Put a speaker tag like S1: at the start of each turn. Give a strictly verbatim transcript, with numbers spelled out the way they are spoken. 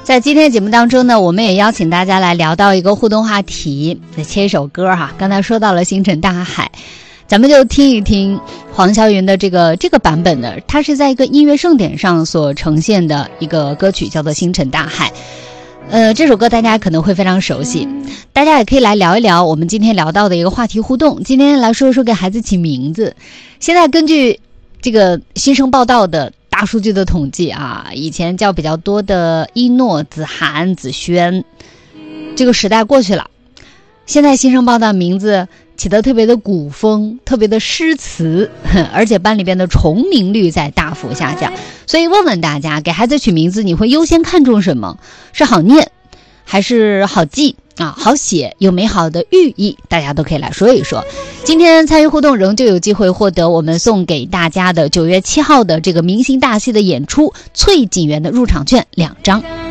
S1: 在今天节目当中呢，我们也邀请大家来聊到一个互动话题，再切一首歌哈。刚才说到了星辰大海，咱们就听一听黄霄云的这个这个版本的，它是在一个音乐盛典上所呈现的一个歌曲，叫做星辰大海。呃，这首歌大家可能会非常熟悉，大家也可以来聊一聊我们今天聊到的一个话题互动。今天来说一说给孩子起名字。现在根据这个新生报道的大数据的统计啊，以前叫比较多的一诺、子涵、子轩，这个时代过去了。现在新生报道名字起得特别的古风，特别的诗词，而且班里边的重名率在大幅下降。所以问问大家，给孩子取名字你会优先看重什么？是好念还是好记啊？好写有美好的寓意？大家都可以来说一说。今天参与互动仍旧有机会获得我们送给大家的九月七号的这个明星大戏的演出《翠锦园》的入场券两张。